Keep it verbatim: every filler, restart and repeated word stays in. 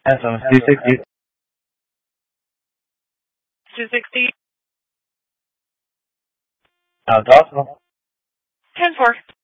S M two sixty. two sixty. Uh, possible. ten four.